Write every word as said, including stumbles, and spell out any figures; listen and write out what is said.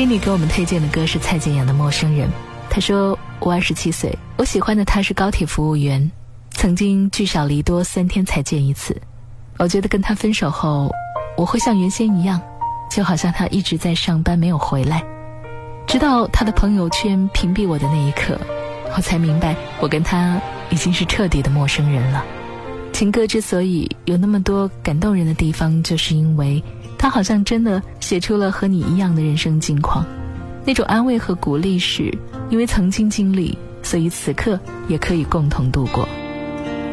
Jenny 给我们推荐的歌是蔡健雅的《陌生人》。她说，我二十七岁，我喜欢的他是高铁服务员，曾经聚少离多，三天才见一次。我觉得跟他分手后，我会像原先一样，就好像他一直在上班没有回来。直到他的朋友圈屏蔽我的那一刻，我才明白我跟他已经是彻底的陌生人了。情歌之所以有那么多感动人的地方，就是因为他好像真的写出了和你一样的人生境况。那种安慰和鼓励是因为曾经经历，所以此刻也可以共同度过。